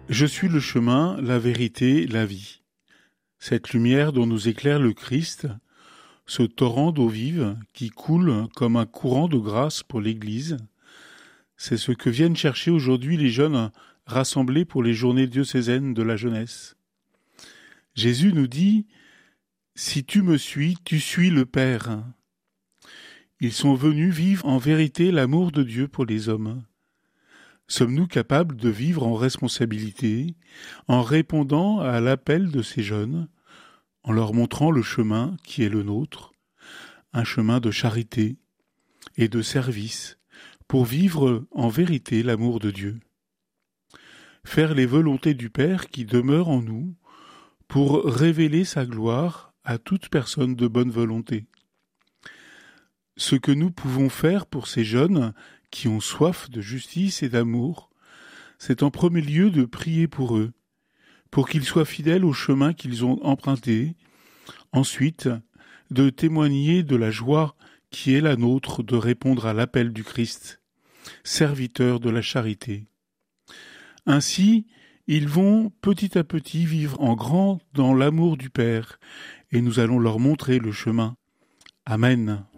Je suis le chemin, la vérité, la vie. Cette lumière dont nous éclaire le Christ, ce torrent d'eau vive qui coule comme un courant de grâce pour l'Église, c'est ce que viennent chercher aujourd'hui les jeunes rassemblés pour les journées diocésaines de la jeunesse. Jésus nous dit « Si tu me suis, tu suis le Père ». Ils sont venus vivre en vérité l'amour de Dieu pour les hommes. Sommes-nous capables de vivre en responsabilité, en répondant à l'appel de ces jeunes, en leur montrant le chemin qui est le nôtre, un chemin de charité et de service, pour vivre en vérité l'amour de Dieu? Faire les volontés du Père qui demeure en nous, pour révéler sa gloire à toute personne de bonne volonté. Ce que nous pouvons faire pour ces jeunes qui ont soif de justice et d'amour, c'est en premier lieu de prier pour eux, pour qu'ils soient fidèles au chemin qu'ils ont emprunté, ensuite de témoigner de la joie qui est la nôtre de répondre à l'appel du Christ, serviteur de la charité. Ainsi, ils vont petit à petit vivre en grand dans l'amour du Père, et nous allons leur montrer le chemin. Amen.